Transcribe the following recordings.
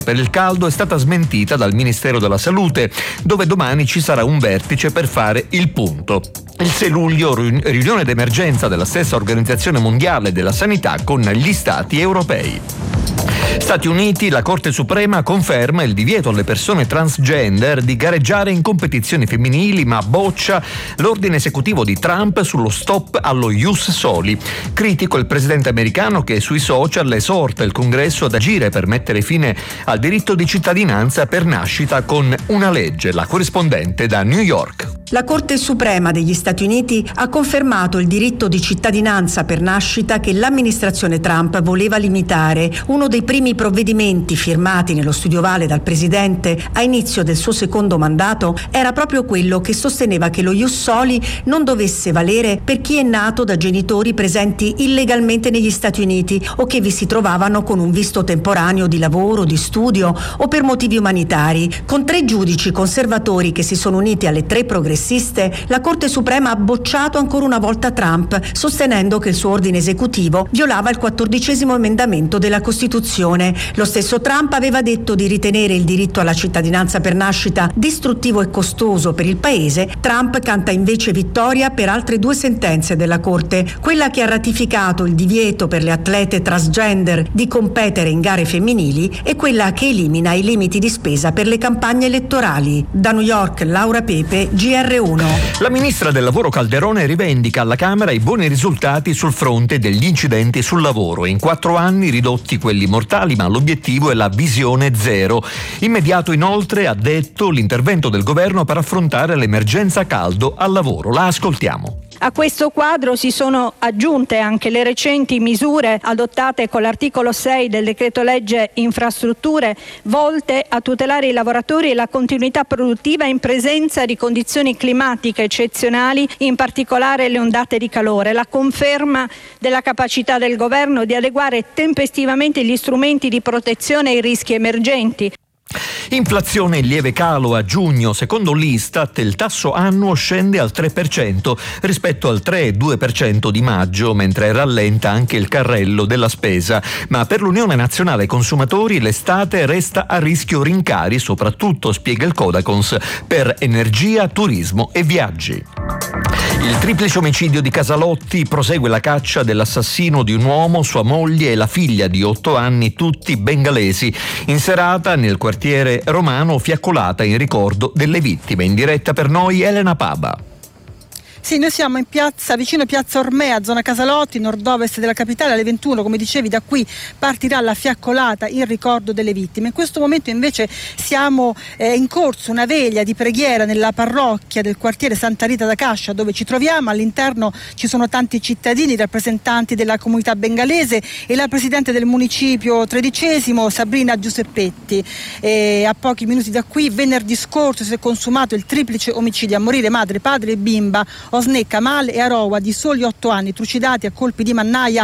per il caldo è stata smentita dal Ministero della Salute, dove domani ci sarà un vertice per fare il punto. Il 6 luglio, riunione d'emergenza della stessa Organizzazione Mondiale della Sanità con gli Stati europei. Stati Uniti, la Corte Suprema conferma il divieto alle persone transgender di gareggiare in competizioni femminili, ma boccia l'ordine esecutivo di Trump sullo stop allo ius soli. Critico il presidente americano che sui social esorta il Congresso ad agire per mettere fine al diritto di cittadinanza per nascita con una legge. La corrispondente da New York. La Corte Suprema degli Stati Uniti ha confermato il diritto di cittadinanza per nascita che l'amministrazione Trump voleva limitare. Uno dei primi provvedimenti firmati nello studio ovale dal presidente a inizio del suo secondo mandato era proprio quello che sosteneva che lo ius soli non dovesse valere per chi è nato da genitori presenti illegalmente negli Stati Uniti o che vi si trovavano con un visto temporaneo di lavoro, di studio o per motivi umanitari. Con 3 giudici conservatori che si sono uniti alle 3 progressiste, la Corte Suprema ha bocciato ancora una volta Trump, sostenendo che il suo ordine esecutivo violava il 14° emendamento della Costituzione. Lo stesso Trump aveva detto di ritenere il diritto alla cittadinanza per nascita distruttivo e costoso per il paese. Trump canta invece vittoria per altre 2 sentenze della Corte, quella che ha ratificato il divieto per le atlete transgender di competere in gare femminili e quella che elimina i limiti di spesa per le campagne elettorali. Da New York, Laura Pepe, GR1. La ministra del lavoro Calderone rivendica alla Camera i buoni risultati sul fronte degli incidenti sul lavoro. In 4 anni ridotti quelli mortali, ma l'obiettivo è la visione zero. Immediato inoltre, ha detto, l'intervento del governo per affrontare l'emergenza caldo al lavoro. La ascoltiamo. A questo quadro si sono aggiunte anche le recenti misure adottate con l'articolo 6 del decreto legge infrastrutture volte a tutelare i lavoratori e la continuità produttiva in presenza di condizioni climatiche eccezionali, in particolare le ondate di calore, la conferma della capacità del governo di adeguare tempestivamente gli strumenti di protezione ai rischi emergenti. Inflazione in lieve calo a giugno. Secondo l'Istat il tasso annuo scende al 3% rispetto al 3,2% di maggio, mentre rallenta anche il carrello della spesa. Ma per l'Unione Nazionale Consumatori l'estate resta a rischio rincari, soprattutto, spiega il Codacons, per energia, turismo e viaggi. Il triplice omicidio di Casalotti, prosegue la caccia dell'assassino di un uomo, sua moglie e la figlia di 8 anni, tutti bengalesi. In serata nel quartiere romano, fiaccolata in ricordo delle vittime. In diretta per noi Elena Paba. Sì, noi siamo in piazza, vicino Piazza Ormea, zona Casalotti, nord-ovest della capitale. Alle 21, come dicevi, da qui partirà la fiaccolata in ricordo delle vittime. In questo momento invece siamo in corso una veglia di preghiera nella parrocchia del quartiere Santa Rita da Cascia, dove ci troviamo. All'interno ci sono tanti cittadini, rappresentanti della comunità bengalese e la presidente del municipio 13° Sabrina Giuseppetti. A pochi minuti da qui, venerdì scorso, si è consumato il triplice omicidio, a morire madre, padre e bimba, Osne, Kamal e Arowa, di soli 8 anni, trucidati a colpi di mannaia.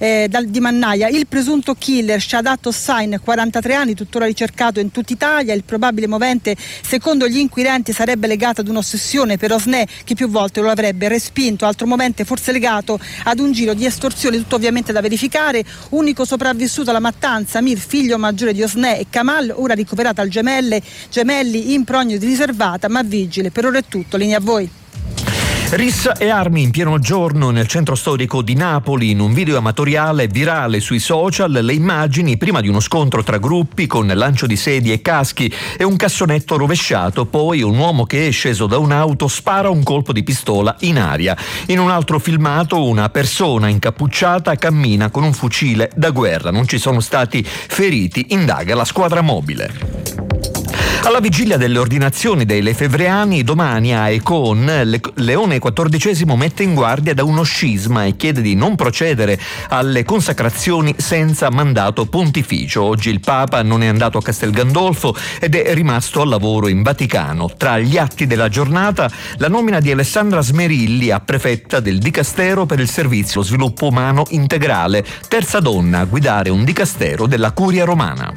Il presunto killer Shahadat Hossain, 43 anni, tuttora ricercato in tutta Italia. Il probabile movente, secondo gli inquirenti, sarebbe legato ad un'ossessione per Osne, che più volte lo avrebbe respinto. Altro movente forse legato ad un giro di estorsione, tutto ovviamente da verificare. Unico sopravvissuto alla mattanza, Amir, figlio maggiore di Osne e Kamal, ora ricoverato al Gemelli in prognosi riservata ma vigile. Per ora è tutto, linea a voi. Rissa e armi in pieno giorno nel centro storico di Napoli. In un video amatoriale virale sui social le immagini prima di uno scontro tra gruppi con lancio di sedie e caschi e un cassonetto rovesciato. Poi un uomo che è sceso da un'auto spara un colpo di pistola in aria. In un altro filmato una persona incappucciata cammina con un fucile da guerra. Non ci sono stati feriti, indaga la squadra mobile. Alla vigilia delle ordinazioni dei Lefebvriani, domani a Econ, Leone XIV mette in guardia da uno scisma e chiede di non procedere alle consacrazioni senza mandato pontificio. Oggi il Papa non è andato a Castel Gandolfo ed è rimasto al lavoro in Vaticano. Tra gli atti della giornata, la nomina di Alessandra Smerilli a prefetta del Dicastero per il Servizio Sviluppo Umano Integrale, terza donna a guidare un dicastero della Curia Romana.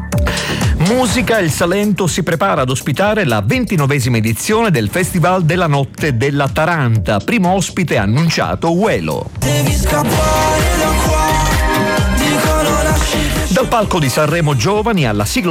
Musica, il Salento si prepara ad ospitare la 29esima edizione del Festival della Notte della Taranta. Primo ospite annunciato Uelo. Dal palco di Sanremo Giovani alla sigla